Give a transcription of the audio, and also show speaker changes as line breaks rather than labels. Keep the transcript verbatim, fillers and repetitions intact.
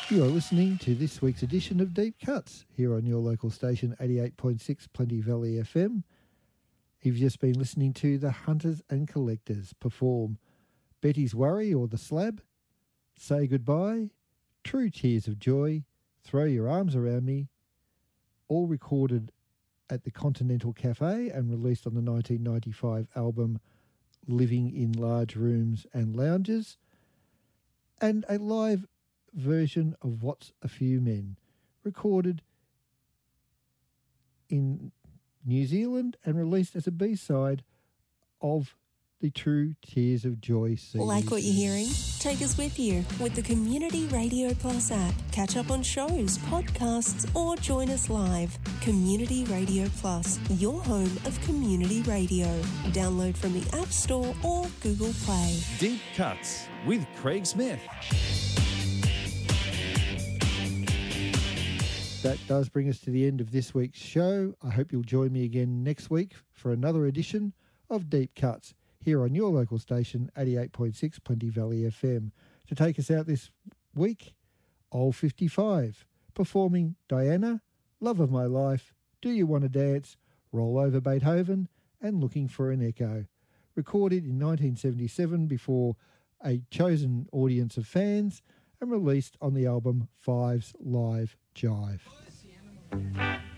You are listening to this week's edition of Deep Cuts here on your local station eighty-eight point six Plenty Valley F M. You've just been listening to the Hunters and Collectors perform Betty's Worry or The Slab, Say Goodbye, True Tears of Joy, Throw Your Arms Around Me, all recorded at the Continental Cafe and released on the nineteen ninety-five album Living in Large Rooms and Lounges, and a live version of What's a Few Men, recorded in New Zealand and released as a B-side of the True Tears of Joy C D.
Like what you're hearing? Take us with you with the Community Radio Plus app. Catch up on shows, podcasts, or join us live. Community Radio Plus, your home of community radio. Download from the App Store or Google Play.
Deep Cuts with Craig Smith.
That does bring us to the end of this week's show. I hope you'll join me again next week for another edition of Deep Cuts here on your local station, eighty-eight point six Plenty Valley F M. To take us out this week, Old fifty-five, performing Diana, Love of My Life, Do You Want to Dance, Roll Over Beethoven, and Looking for an Echo. Recorded in nineteen seventy-seven before a chosen audience of fans and released on the album Five's Live Jive.